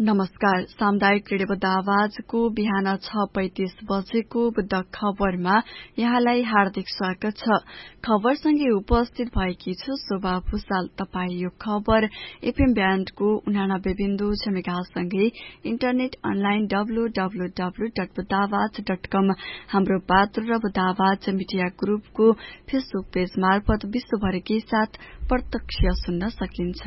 नमस्कार। सामुदायिक रेडियो बुद्ध आवाजको बिहान 6:35 बजेको बुद्ध खबरमा यहाँलाई हार्दिक स्वागत छ। खबरसँगै उपस्थित भएकी छु शोभा भूषाल। तपाई यो खबर एफएम ब्यान्डको 89.6 मेगाहर्जसँगै इन्टरनेट अनलाइन www.buddhawaz.com हाम्रो पात्र र बुद्ध आवाज मिडिया ग्रुपको फेसबुक पेज मार्फत विश्वभरकै साथ प्रत्यक्ष सुन्न सकिन्छ।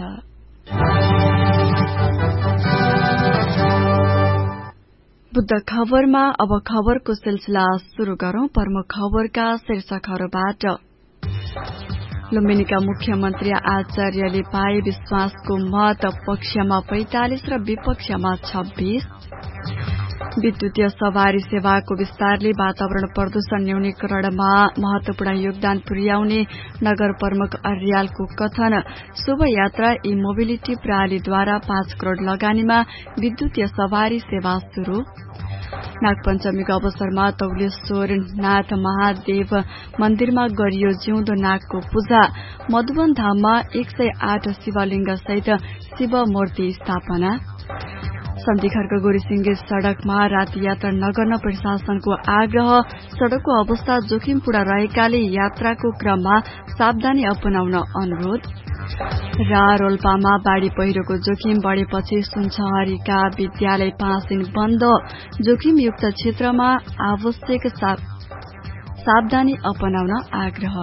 बुद्ध खबरमा अब खबरको सिलसिला शुरू गरौं। प्रमुख खबरका शीर्षकहरूबाट। लुम्बिनीका मुख्यमन्त्री आचार्यले पाए विश्वासको मत, पक्षमा 45 र विपक्षमा 26। विद्युतीय सवारी सेवाको विस्तारले वातावरण प्रदूषण न्यूनीकरणमा महत्वपूर्ण योगदान पुर्याउने नगर प्रमुख अर्यालको कथन। शोभायात्रा ई मोबिलिटी प्रणालीद्वारा 5 करोड़ लगानीमा विद्युतीय सवारी सेवा शुरू। नागपञ्चमीको अवसरमा तौलेश्वर नाथ महादेव मन्दिरमा गरियो जिउँदो नागको पूजा। मधुवन धाममा 108 शिवलिंग सहित शिव मूर्ति स्थापना। सन्धिखर्क गोरीसिंगे सड़कमा राति यात्रा नगर्न प्रशासनको आग्रह। सड़कको अवस्था जोखिमपूर्ण रहेकाले यात्राको क्रममा सावधानी अपनाउन अनुरोध। र रोल्पामा बाढ़ी पहिरोको जोखिम बढ़ेपछि सुनचहरीका विद्यालय 5 दिन बन्द। जोखिमयुक्त क्षेत्रमा आवश्यक सावधानी अपनाउन आग्रह।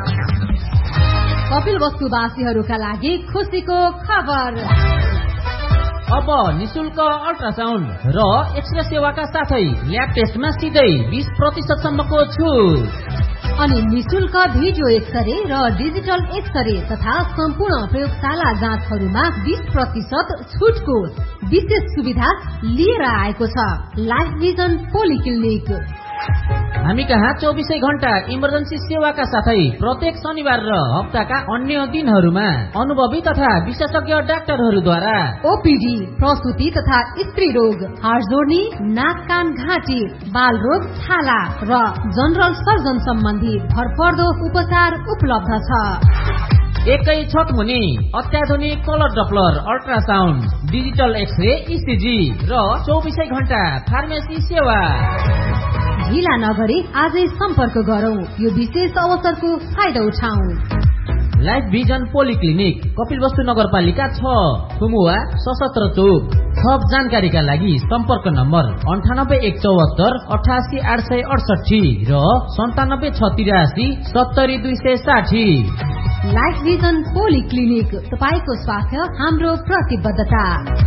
कपिलवस्तुवासीहरूका लागि खुशीको खबर। अब निशुल्क अल्ट्रासाउण्ड र एक्सरे सेवाका साथै ल्याब टेस्टमा सिधै 20% सम्मको छुट। अनि निशुल्क भिडियो एक्सरे र डिजिटल एक्सरे तथा सम्पूर्ण प्रयोगशाला जाँचहरूमा 20% छुटको विशेष सुविधा लिएर आएको छ लाइफ भिजन पोलिक्लिनिक। हामी कहाँ 24 घण्टा इमर्जेन्सी सेवाका साथै प्रत्येक शनिबार र हप्ताका अन्य दिनहरूमा अनुभवी तथा विशेषज्ञ डाक्टरहरूद्वारा ओपीडी, प्रसुति तथा स्त्री रोग, हाड जोड्नी, नाक कान घाँटी, बाल रोग, छाला र जनरल सर्जन सम्बन्धी भरपर्दो उपचार उपलब्ध छ। एकै छत मुनि अत्याधुनिक colour Doppler ultrasound, digital x-ray, ECG र 24 घण्टा फार्मेसी सेवा। ढिला नगरी आजै सम्पर्क गरौं। यो विशेष अवसरको फाइदा उठाउँ। लाइफ भिजन पोलिक्लिनिक, कपिलवस्तु नगरपालिका 6, खुमुवा, सशस्त्र चौक। थप जानकारीका लागि सम्पर्क नम्बर 9814 88868 र 97683 70260। लाइफ भिजन पोलिक्लिनिक, तपाईको स्वास्थ्य हाम्रो प्रतिबद्धता।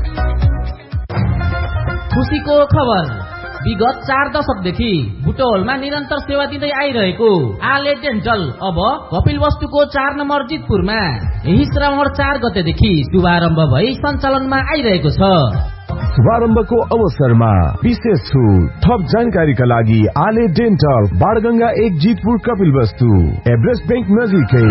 खुशीको खबर। विगत 4 दशकदेखि बुटवलमा निरन्तर सेवा दिँदै आइरहेको आले डेन्टल अब कपिलवस्तुको 4 नम्बर जितपुरमा यही श्रावण 4 गतेदेखि शुभारम्भ भई सञ्चालनमा आइरहेको छ। शुभारम्भको अवसरमा विशेष छुट। थप जानकारीका लागि आले dental, Banganga 1 Jitpur, Kapilvastu, Everest bank नजिकै।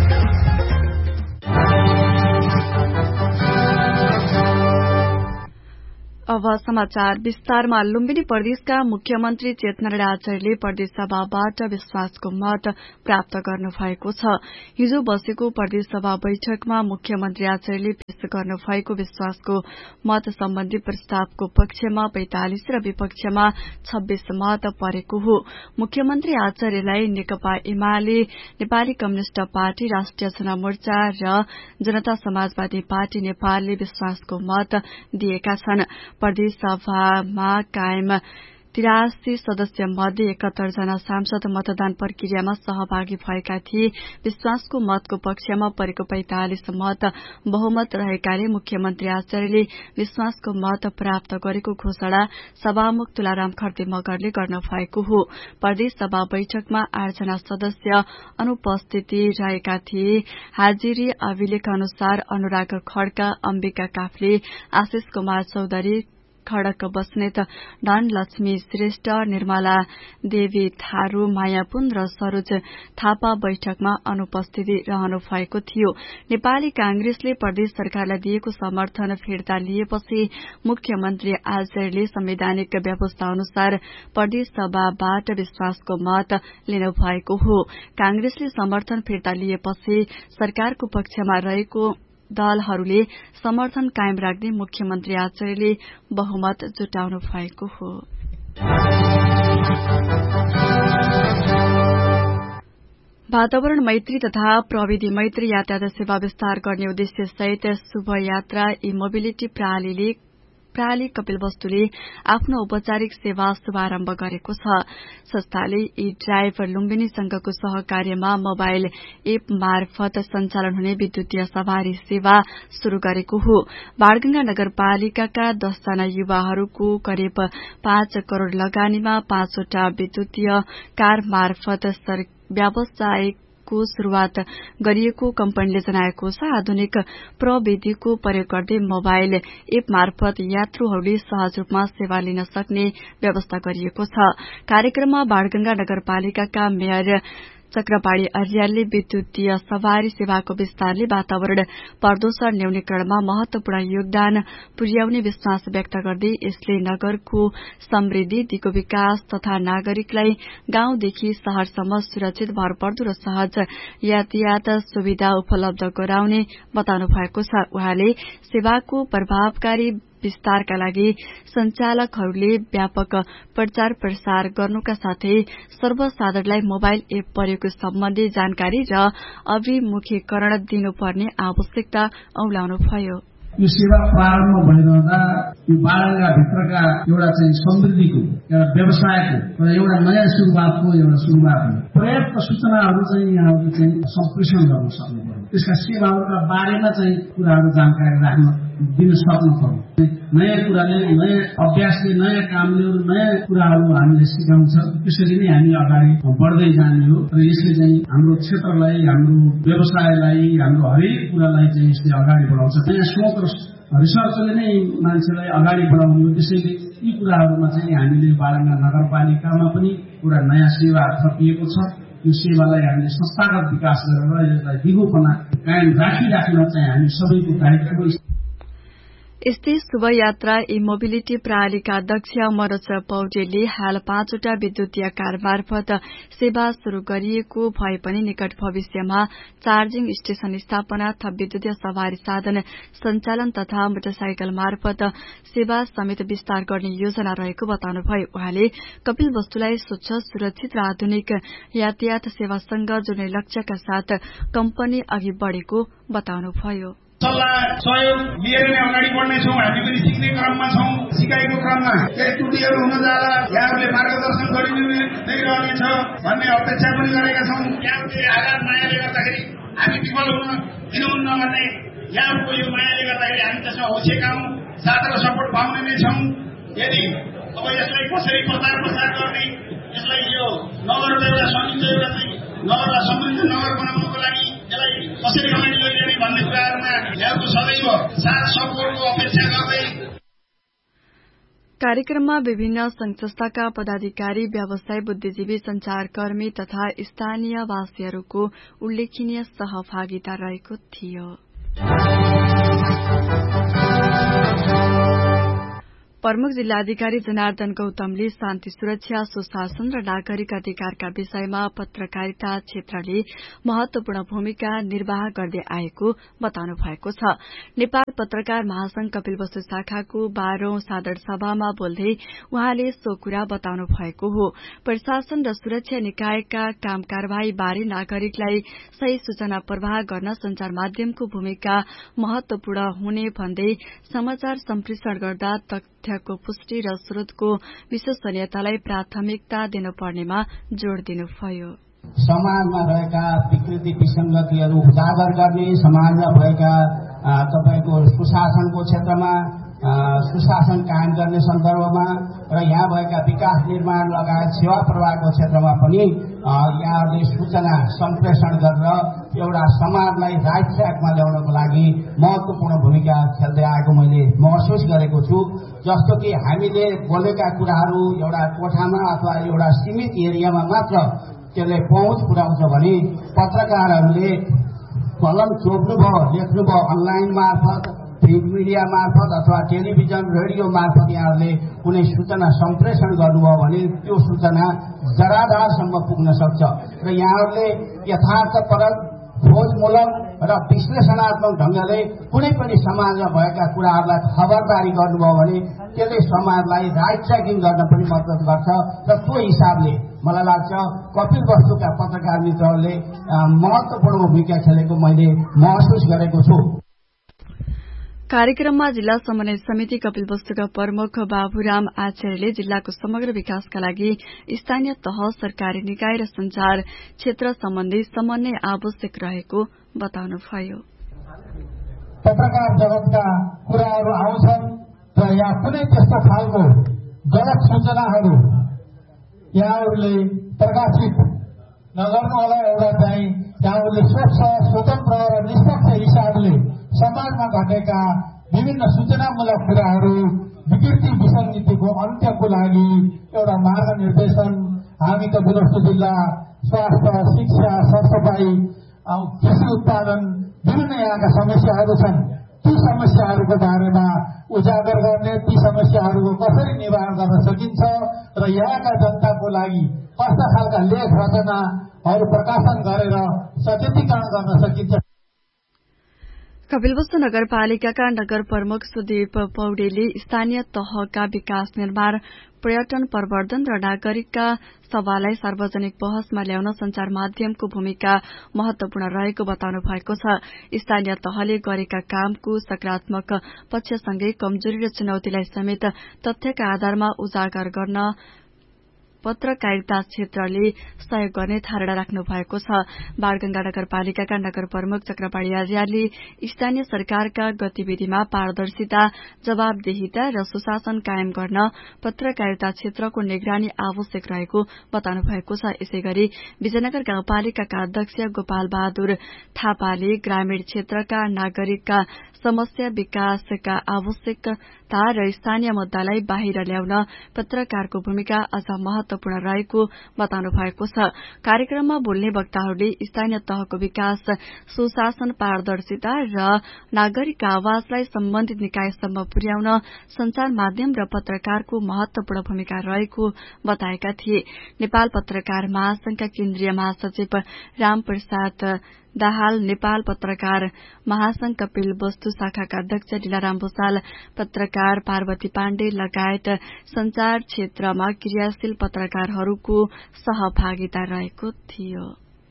अब समाचार विस्तारमा। लुम्बिनी प्रदेशका मुख्यमन्त्री चेतनारायण आचार्यले प्रदेश सभाबाट विश्वासको मत प्राप्त गर्नु भएको छ। हिजो बसेको प्रदेश सभा बैठकमा मुख्यमन्त्री आचार्यले पेश गर्नु भएको विश्वासको मत सम्बन्धी प्रस्तावको पक्षमा 45 र विपक्षमा 26 मत परेको हो। मुख्यमन्त्री आचार्यलाई नेकपा एमाले, नेपाली कम्युनिष्ट पार्टी, राष्ट्रिय जनमोर्चा र जनता समाजवादी पार्टी नेपालले विश्वासको मत दिएका छन्। प्रदेश सभामा कायम 83 सदस्य मध्ये 71 जना सांसद मतदान प्रक्रियामा सहभागी भएका थिए। विश्वासको मतको पक्षमा परेको 45 मत बहुमत रहेकाले मुख्यमन्त्री आचार्यले विश्वासको मत प्राप्त गरेको घोषणा सभामुख तुलाराम खर्ते मगरले गर्न भएको हो। प्रदेश सभा बैठकमा 8 जना सदस्य अनुपस्थिति रहेका थिए। हाजिरी अभिलेख अनुसार अनुराग खड्का, अम्बिका काफ्ले, आशिष कुमार चौधरी, खडक बस्नेत, धनलक्ष्मी श्रेष्ठ, निर्मला देवी थारू, मायापुन र सरोज थापा बैठकमा अनुपस्थिति रहनु भएको थियो। नेपाली कांग्रेसले प्रदेश सरकारलाई दिएको समर्थन फिर्ता लिएपछि मुख्यमन्त्री आचार्यले संवैधानिक व्यवस्था अनुसार प्रदेश सभाबाट विश्वासको मत लिनु भएको हो। कांग्रेसले समर्थन फिर्ता लिएपछि सरकारको पक्षमा रहेको दलहरूले समर्थन कायम राख्दै मुख्यमन्त्री आचार्यले बहुमत जुटाउनु भएको हो। वातावरण मैत्री तथा प्रविधि मैत्री यातायात सेवा विस्तार गर्ने उद्देश्य सहित शुभ यात्रा ई मोबिलिटी प्राली कपिलवस्तुले आफ्नो औपचारिक सेवा शुभारम्भ गरेको छ। संस्थाले ई ड्राइभ लुम्बिनी संघको सहकार्यमा मोबाइल एप मार्फत सञ्चालन हुने विद्युतीय सवारी सेवा शुरू गरेको हो। बाणगंगा नगरपालिकाका 10 जना युवाहरूको करिब 5 करोड़ लगानीमा 5 वटा विद्युतीय कार मार्फत व्यावसायिकको शुरूआत गरिएको कम्पनीले जनाएको छ। आधुनिक प्रविधिको प्रयोग गर्दै मोबाइल एप मार्फत यात्रुहरूले सहज रूपमा सेवा लिन सक्ने व्यवस्था गरिएको छ। कार्यक्रममा बाणगंगा नगरपालिकाका मेयर चक्रपाणी अर्यालले विद्युतीय सवारी सेवाको विस्तारले वातावरण प्रदूषण न्यूनीकरणमा महत्वपूर्ण योगदान पुर्याउने विश्वास व्यक्त गर्दै यसले नगरको समृद्धि, दिगो विकास तथा नागरिकलाई गाउँदेखि शहरसम्म सुरक्षित, भरपर्दो र सहज यातायात सुविधा उपलब्ध गराउने बताउनु भएको छ। उहाँले सेवाको प्रभावकारी विस्तारका लागि संचालकहरूले व्यापक प्रचार प्रसार गर्नुका साथै सर्वसाधारणलाई मोबाइल एप प्रयोग सम्बन्धी जानकारी र अभिमुखीकरण दिनुपर्ने आवश्यकता औलाउनुभयो। यो सेवा प्रारम्भ भइरहँदा यो बाणगंगा भित्रका एउटा चाहिँ समृद्धिको, एउटा व्यवसायको र एउटा नयाँ सुरुवातको सुरुवात हो। पर्याप्त सूचनाहरू चाहिँ यहाँहरूले चाहिँ सम्प्रेषण गर्न सक्नु पर्यो। त्यसका सेवाहरूका बारेमा चाहिँ कुराहरू जानकारी राख्न दिन सक्नु पर्यो। नयाँ कुराले, नयाँ अभ्यासले, नयाँ कामले नयाँ कुराहरू हामीले सिकाउँछ। त्यसरी नै हामी अगाडि बढ्दै जाने हो र यसले चाहिँ हाम्रो क्षेत्रलाई, हाम्रो व्यवसायलाई, हाम्रो हरेक कुरालाई चाहिँ यसले अगाडि बढाउँछ। नयाँ सोच र रिसर्चले नै मान्छेलाई अगाडि बढाउने हो। त्यसैले यी कुराहरूमा चाहिँ हामीले बाणगंगा नगरपालिकामा पनि एउटा नयाँ सेवा थपिएको छ। यो सेवालाई हामीले संस्थागत विकास गरेर यसलाई दिगोपना कायम राखिराख्न चाहिँ हामी सबैको दायित्व हो। यस्तै शुभ यात्रा ई मोबिलिटी प्रणालीका अध्यक्ष मनोज पौडेलले हाल 5 वटा विद्युतीय कार मार्फत सेवा शुरू गरिएको भए पनि निकट भविष्यमा चार्जिङ स्टेशन स्थापना, थप विद्युतीय सवारी साधन सञ्चालन तथा मोटरसाइकल मार्फत सेवा समेत विस्तार गर्ने योजना रहेको बताउनुभयो। उहाँले कपिलवस्तुलाई स्वच्छ, सुरक्षित र आधुनिक यातायात सेवासँग जोड्ने लक्ष्यका साथ कम्पनी अघि बढ़ेको बताउनुभयो। सल्लाह सहयोग लिएर नै अगाडि बढ्नेछौँ। हामी पनि सिक्ने क्रममा छौँ। सिकाइको क्रममा केही त्रुटिहरू हुन जाँदा यहाँहरूले मार्गदर्शन गरिदिनु नै रहनेछ भन्ने अपेक्षा पनि गरेका छौँ। यहाँको आघात मायाले गर्दाखेरि हामी विफल हुन दिनुहुन्न भन्ने यहाँको यो मायाले गर्दाखेरि हामी त्यसमा होसेका हौँ। साथको सपोर्ट पाउने नै छौँ। यदि अब यसलाई कसरी प्रचार प्रसार गर्ने, यसलाई यो नगरको एउटा संयुक्त एउटा चाहिँ नगरलाई समृद्ध नगर बनाउनको लागि यसलाई कसरी अगाडि लैजाने भन्ने कुराहरूमा यहाँको सदैव साथ सपोर्टको अपेक्षा गर्दै। कार्यक्रममा विभिन्न संघ संस्थाका पदाधिकारी, व्यवसाय, बुद्धिजीवी, संचारकर्मी तथा स्थानीयवासीहरूको उल्लेखनीय सहभागिता रहेको थियो। प्रमुख जिल्लाधिकारी जनार्दन गौतमले शान्ति, सुरक्षा, सुशासन र नागरिक अधिकारका विषयमा पत्रकारिता क्षेत्रले महत्वपूर्ण भूमिका निर्वाह गर्दै आएको बताउनु भएको छ। नेपाल पत्रकार महासंघ कपिलवस्तु शाखाको 12औं साधारण सभामा बोल्दै उहाँले सो कुरा बताउनु भएको हो। प्रशासन र सुरक्षा निकायका काम कारवाही बारे नागरिकलाई सही सूचना प्रवाह गर्न संचार माध्यमको भूमिका महत्वपूर्ण हुने भन्दै समाचार सम्प्रेषण गर्दा तथ्यको पुष्टि र स्रोतको विश्वसनीयतालाई प्राथमिकता दिनुपर्नेमा जोड़ दिनुभयो। समाजमा रहेका विकृति विसंगतिहरू उजागर गर्ने, समाजमा भएका तपाईको सुशासनको क्षेत्रमा सुशासन कायम गर्ने सन्दर्भमा र यहाँ भएका विकास निर्माण लगायत सेवा प्रवाहको क्षेत्रमा पनि यहाँहरूले सूचना सम्प्रेषण गरेर एउटा समाजलाई राइट ट्र्याकमा ल्याउनको लागि महत्वपूर्ण भूमिका खेल्दै आएको मैले महसुस गरेको छु। जस्तो कि हामीले बोलेका कुराहरू एउटा कोठामा अथवा एउटा सीमित एरियामा मात्र त्यसले पहुँच पुर्याउँछ भने पत्रकारहरूले कलम चोप्नुभयो, लेख्नुभयो, अनलाइन मार्फत, प्रिन्ट मिडिया मार्फत अथवा टेलिभिजन, रेडियो मार्फत यहाँहरूले कुनै सूचना सम्प्रेषण गर्नुभयो भने त्यो सूचना जराधारसम्म पुग्न सक्छ र यहाँहरूले यथार्थपरक खोजमूलक र विश्लेषणात्मक ढंगले कुनै पनि समाजमा भएका कुराहरूलाई खबरदारी गर्नुभयो भने त्यसले समाजलाई राइट ट्र्याकिङ गर्न पनि मद्दत गर्छ र त्यो हिसाबले मलाई लाग्छ कपिल वस्तुका पत्रकार मित्रहरूले महत्वपूर्ण भूमिका खेलेको मैले महसुस गरेको छु। कार्यक्रममा जिल्ला समन्वय समिति कपिलवस्तुका प्रमुख बाबुराम आचार्यले जिल्लाको समग्र विकासका लागि स्थानीय तह, सरकारी निकाय र संचार क्षेत्र सम्बन्धी समन्वय आवश्यक रहेको बताउनुभयो। पत्रकार जगतका कुराहरू आउँछन् र यहाँ कुनै त्यस्तो खालको गलत सूचनाहरू यहाँहरूले प्रकाशित नगर्नु होला। एउटा चाहिँ यहाँहरूले स्वच्छ, स्वतन्त्र र निष्पक्ष हिसाबले समाजमा घटेका विभिन्न सूचनामूलक कुराहरू, विकृति विसङ्गतिको अन्त्यको लागि एउटा मार्गनिर्देशन हामी कपिलवस्तु जिल्ला स्वास्थ्य, शिक्षा, सरसफाई, कृषि उत्पादन विभिन्न यहाँका समस्याहरू छन्। ती समस्याहरूको बारेमा उजागर गर्ने, ती समस्याहरूको कसरी निवारण गर्न सकिन्छ र यहाँका जनताको लागि कस्ता खालका लेख रचनाहरू प्रकाशन गरेर सचेतीकरण गर्न सकिन्छ। कपिलवस्तु नगरपालिकाका नगर प्रमुख सुदीप पौडेलले स्थानीय तहका विकास निर्माण, पर्यटन प्रवर्धन र नागरिकका सभालाई सार्वजनिक बहसमा ल्याउन संचार माध्यमको भूमिका महत्वपूर्ण रहेको बताउनु भएको छ। स्थानीय तहले गरेका कामको सकारात्मक पक्षसँगै कमजोरी र चुनौतीलाई समेत तथ्यका आधारमा उजागर गर्न पत्रकारिता क्षेत्रले सहयोग गर्ने धारणा राख्नु भएको छ। बाणगंगा नगरपालिकाका नगर प्रमुख चक्रपाणी आर्यालले स्थानीय सरकारका गतिविधिमा पारदर्शिता, जवाबदेहिता र सुशासन कायम गर्न पत्रकारिता क्षेत्रको निगरानी आवश्यक रहेको बताउनु भएको छ। यसैगरी विजयनगर गाउँपालिकाका अध्यक्ष गोपाल बहादुर थापाले ग्रामीण क्षेत्रका नागरिकका समस्या, विकासका आवश्यकता र स्थानीय मुद्दालाई बाहिर ल्याउन पत्रकारको भूमिका अझ महत्वपूर्ण रहेको बताउनु भएको छ। कार्यक्रममा बोल्ने वक्ताहरूले स्थानीय तहको विकास, सुशासन, पारदर्शिता र नागरिक आवाजलाई सम्बन्धित निकायसम्म पुर्याउन संचार माध्यम र पत्रकारको महत्वपूर्ण भूमिका रहेको बताएका थिए। नेपाल पत्रकार महासंघका केन्द्रीय महासचिव रामप्रसाद दाहाल, नेपाल पत्रकार महासंघ कपिलवस्तु शाखाका अध्यक्ष लीलाराम भूषाल, पत्रकार पार्वती पाण्डे लगायत संचार क्षेत्रमा क्रियाशील पत्रकारहरूको सहभागिता रहेको थियो।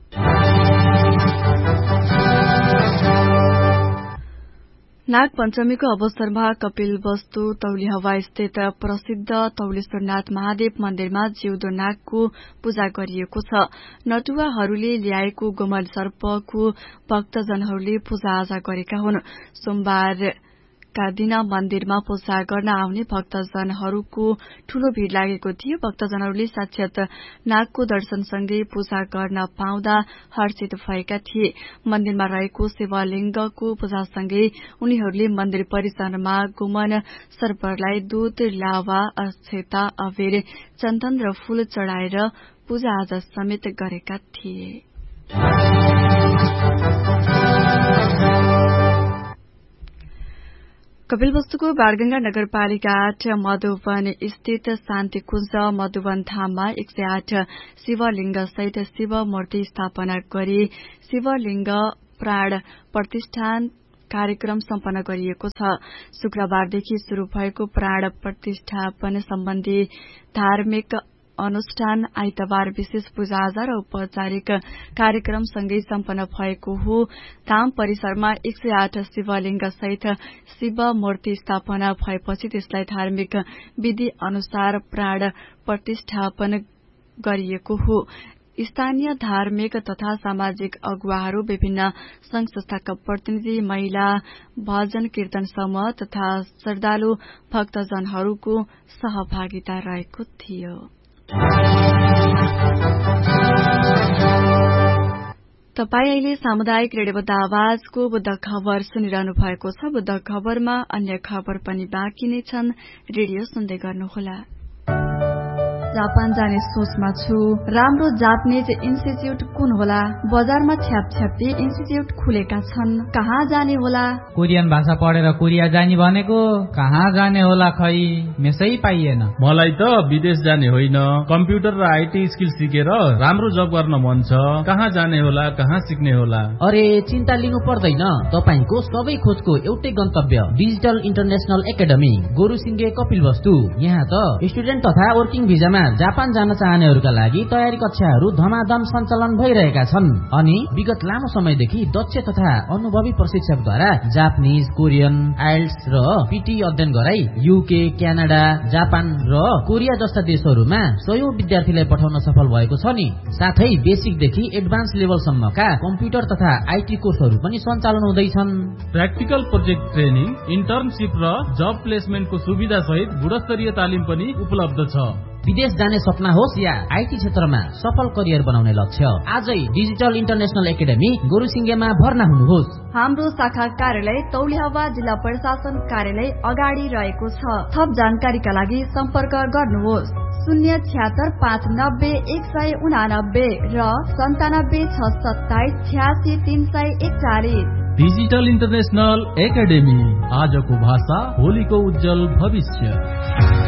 नाग पञ्चमीको अवसरमा कपिलवस्तु तौलिहवा स्थित प्रसिद्ध तौलेश्वरनाथ महादेव मन्दिरमा जिउँदो नागको पूजा गरिएको छ। नटुवाहरूले ल्याएको गोमल सर्पको भक्तजनहरूले पूजाआजा गरेका हुन्। सोमबारका दिन मन्दिरमा पूजा गर्न आउने भक्तजनहरूको ठूलो भीड़ लागेको थियो। भक्तजनहरूले साक्षात नागको दर्शनसँगै पूजा गर्न पाउँदा हर्षित भएका थिए। मन्दिरमा रहेको शिवलिङ्गको पूजासँगै उनीहरूले मन्दिर परिसरमा गोमन सर्पलाई दूध, लावा, अक्षता, अबेर, चन्दन र फूल चढ़ाएर पूजाआजा समेत गरेका थिए। कपिलवस्तुको बाणगंगा नगरपालिका 8 मधुवन स्थित शान्तिकुञ्ज मधुवन धाममा 108 शिवलिङ्ग सहित शिव मूर्ति स्थापना गरी शिवलिङ्ग प्राण प्रतिष्ठान कार्यक्रम सम्पन्न गरिएको छ। शुक्रबारदेखि शुरू भएको प्राण प्रतिष्ठापन सम्बन्धी धार्मिक अनुष्ठान आइतबार विशेष पूजाआजा र औपचारिक कार्यक्रमसँगै सम्पन्न भएको हो। धाम परिसरमा 108 शिवलिङ्ग सहित शिव मूर्ति स्थापना भएपछि त्यसलाई धार्मिक विधि अनुसार प्राण प्रतिष्ठापन गरिएको हो। स्थानीय धार्मिक तथा सामाजिक अगुवाहरू, विभिन्न संघ संस्थाका प्रतिनिधि, महिला भजन कीर्तन समूह तथा श्रद्धालु भक्तजनहरूको सहभागिता रहेको थियो। तपाई अहिले सामुदायिक रेडियोबद्ध आवाजको बुद्ध खबर सुनिरहनु भएको छ। बुद्ध खबरमा अन्य खबर पनि बाँकी नै छन्। रेडियो सुन्दै गर्नुहोला। जापान जाने सोचमा छु। राम्रो जापानिज इन्स्टिच्युट कुन होला? बजारमा छ्यापछ्याप्ती इन्स्टिच्युट खुलेका छन्, कहाँ जाने होला? कोरियन भाषा पढेर कोरिया जाने भनेको कहाँ जाने होला खै, मेसै पाइएन। मलाई त विदेश जाने होइन, कम्प्युटर र आईटी स्किल सिकेर राम्रो जब गर्न मन छ। कहाँ जाने होला, कहाँ सिक्ने होला? अरे चिन्ता लिनु पर्दैन, तपाईको सबै खोजको एउटै गन्तव्य डिजिटल इन्टरनेशनल एकाडेमी गोरुसिंगे कपिलवस्तु। यहाँ त स्टुडेन्ट तथा वर्किङ भिजामा जापान जान चाहनेहरूका लागि तयारी कक्षाहरू धमाधम सञ्चालन भइरहेका छन् अनि विगत लामो समयदेखि दक्ष तथा अनुभवी प्रशिक्षकद्वारा जापानिज, कोरियन, आइल्ट्स र पीटी अध्ययन गराई युके, क्यानाडा, जापान र कोरिया जस्ता देशहरूमा सयौं विद्यार्थीलाई पठाउन सफल भएको छ नि। साथै बेसिकदेखि एडभान्स लेभलसम्मका कम्प्युटर तथा आईटी कोर्सहरू पनि सञ्चालन हुँदैछन्। प्र्याक्टिकल प्रोजेक्ट ट्रेनिङ, इन्टर्नशिप र जब प्लेसमेन्टको सुविधा सहित गुणस्तरीय तालिम पनि उपलब्ध छ। विदेश जाने सपना होस् या आईटी क्षेत्रमा सफल करियर बनाउने लक्ष्य, आजै डिजिटल इन्टरनेशनल एकाडेमी गोरुसिंगेमा भर्ना हुनुहोस्। हाम्रो शाखा कार्यालय तौलिहावा जिल्ला प्रशासन कार्यालय अगाडि रहेको छ। थप जानकारीका लागि सम्पर्क गर्नुहोस् 076-590-189 र 97-627-86-341। डिजिटल इन्टरनेशनल एकाडेमी, आजको भाषा भोलिको उज्जवल भविष्य।